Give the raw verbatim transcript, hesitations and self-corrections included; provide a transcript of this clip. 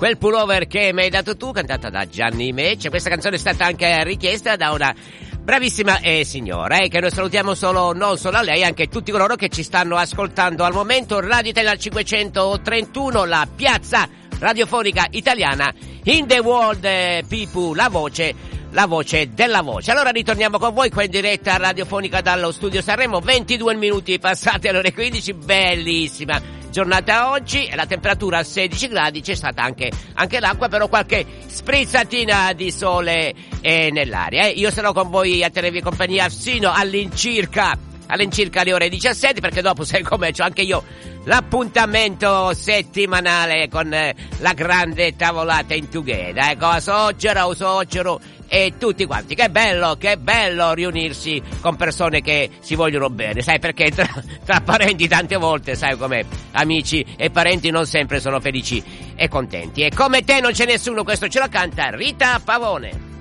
Quel pullover che mi hai dato tu, cantata da Gianni Mecce. Questa canzone è stata anche richiesta da una bravissima eh, signora, eh, che noi salutiamo solo, non solo a lei, anche tutti coloro che ci stanno ascoltando al momento. Radio Italia cinquecentotrentuno, la piazza radiofonica italiana in the world, eh, people, la voce, la voce della voce. Allora ritorniamo con voi qua in diretta radiofonica dallo studio Sanremo, ventidue minuti passate alle ore quindici, bellissima giornata oggi, la temperatura a sedici gradi, c'è stata anche, anche l'acqua, però qualche sprizzatina di sole eh, nell'aria. Eh. Io sarò con voi a tenervi compagnia sino all'incirca, all'incirca le ore diciassette, perché dopo, sai com'è, c'ho anche io l'appuntamento settimanale con eh, la grande tavolata in Tugheda, ecco, a Socero, Socero e tutti quanti. Che bello, che bello riunirsi con persone che si vogliono bene, sai, perché tra, tra parenti tante volte, sai com'è, amici e parenti non sempre sono felici e contenti. E come te non c'è nessuno, questo ce lo canta Rita Pavone.